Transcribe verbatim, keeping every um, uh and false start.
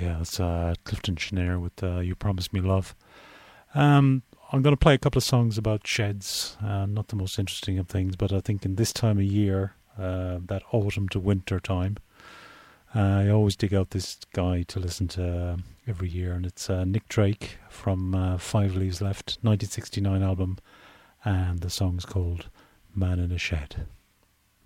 Yeah, it's uh, Clifton Chenier with uh, You Promised Me Love. Um, I'm going to play a couple of songs about sheds. Uh, not the most interesting of things, but I think in this time of year, uh, that autumn to winter time, uh, I always dig out this guy to listen to uh, every year, and it's uh, Nick Drake from uh, Five Leaves Left, nineteen sixty-nine album, and the song's called Man in a Shed.